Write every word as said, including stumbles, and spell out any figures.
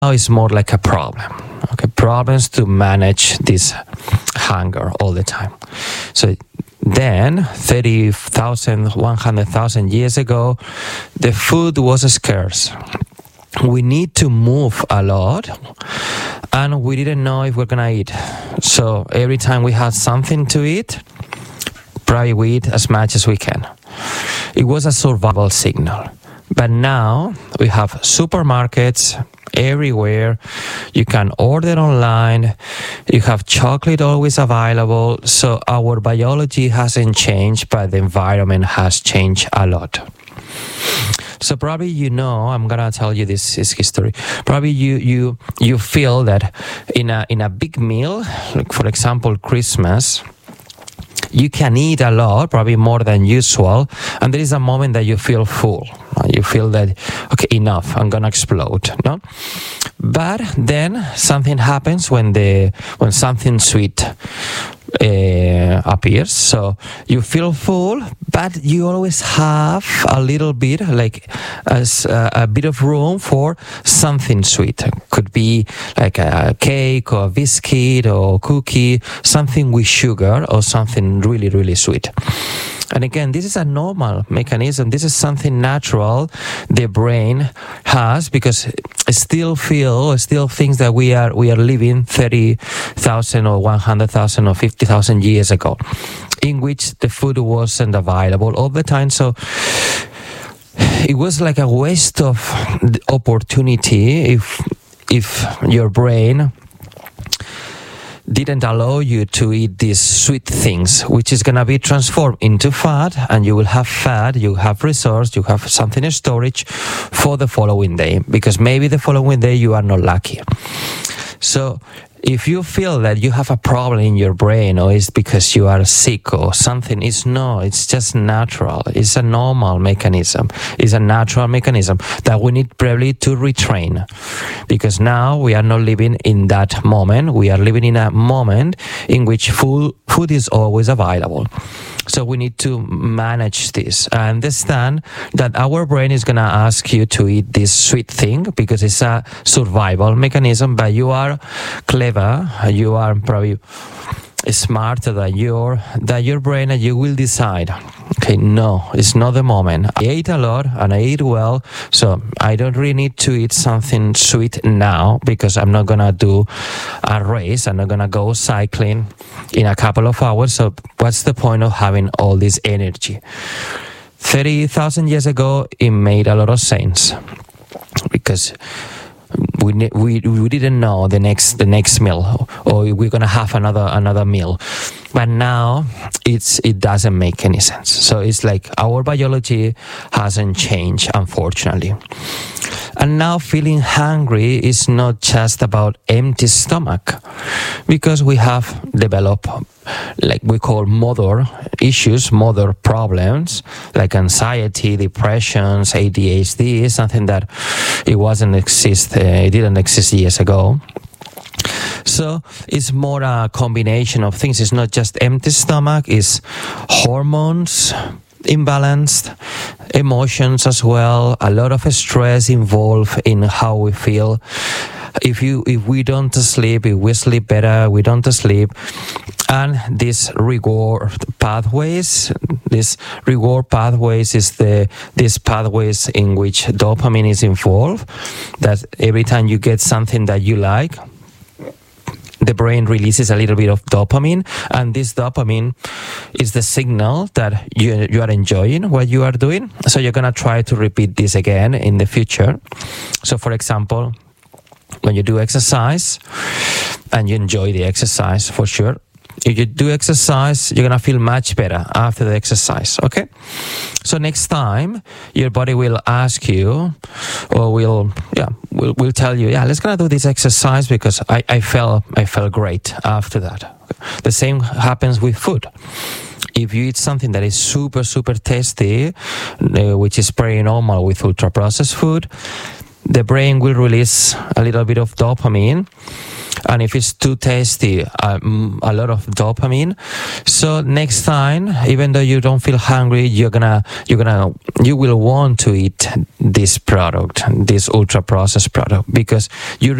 it's more like a problem. Okay, problems to manage this hunger all the time. So then, thirty thousand, one hundred thousand years ago, the food was scarce. We need to move a lot, and we didn't know if we're gonna eat. So every time we had something to eat, probably we eat as much as we can. It was a survival signal. But now we have supermarkets everywhere. You can order online. You have chocolate always available. So our biology hasn't changed, but the environment has changed a lot. So probably you know, I'm gonna tell you this, this history. Probably you you you feel that in a in a big meal, like for example Christmas, you can eat a lot, probably more than usual, and there is a moment that you feel full. You feel that, okay, enough, I'm gonna explode, no? But then something happens when the when something sweet uh, appears. So you feel full, but you always have a little bit, like as a, a bit of room for something sweet. It could be like a cake or a biscuit or cookie, something with sugar or something really, really sweet. And again, this is a normal mechanism. This is something natural the brain has, because it still feel, still thinks that we are we are living thirty thousand or one hundred thousand or fifty thousand years ago, in which the food wasn't available all the time. So it was like a waste of opportunity if if your brain didn't allow you to eat these sweet things, which is going to be transformed into fat, and you will have fat, you have resource, you have something in storage for the following day, because maybe the following day you are not lucky. So if you feel that you have a problem in your brain, or it's because you are sick or something, it's no, it's just natural. It's a normal mechanism. It's a natural mechanism that we need probably to retrain, because now we are not living in that moment. We are living in a moment in which food, food is always available. So we need to manage this. I understand that our brain is going to ask you to eat this sweet thing because it's a survival mechanism, but you are clever, you are probably smarter than your, that your brain, and you will decide, okay, no, it's not the moment. I ate a lot and I ate well, so I don't really need to eat something sweet now, because I'm not going to do a race. I'm not going to go cycling in a couple of hours. So what's the point of having all this energy? thirty thousand years ago, it made a lot of sense, because we we we didn't know the next the next meal, or we're gonna have another another meal. But now it's it doesn't make any sense. So it's like our biology hasn't changed, unfortunately. And now feeling hungry is not just about empty stomach, because we have developed, like we call mother issues, mother problems, like anxiety, depressions, A D H D, something that it wasn't exist, uh, it didn't exist years ago. So it's more a combination of things. It's not just empty stomach, it's hormones imbalanced, emotions as well, a lot of stress involved in how we feel. If you if we don't sleep, if we sleep better, we don't sleep. And these reward pathways, these reward pathways is the these pathways in which dopamine is involved. That every time you get something that you like, the brain releases a little bit of dopamine, and this dopamine is the signal that you you are enjoying what you are doing. So you're gonna try to repeat this again in the future. So for example, when you do exercise and you enjoy the exercise, for sure, if you do exercise, you're gonna feel much better after the exercise. Okay, so next time your body will ask you, or will yeah will will tell you, yeah, let's gonna do this exercise because I I felt I felt great after that. Okay. The same happens with food. If you eat something that is super super tasty, uh, which is pretty normal with ultra processed food, the brain will release a little bit of dopamine, and if it's too tasty, um, a lot of dopamine. So next time, even though you don't feel hungry, you're gonna you're gonna you will want to eat this product, this ultra processed product, because you